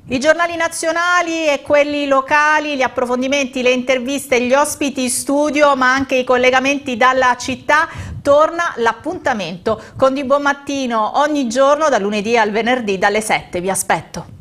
I giornali nazionali e quelli locali, gli approfondimenti, le interviste, gli ospiti in studio, ma anche i collegamenti dalla città. Torna l'appuntamento con Di Buon Mattino ogni giorno, dal lunedì al venerdì, dalle 7. Vi aspetto.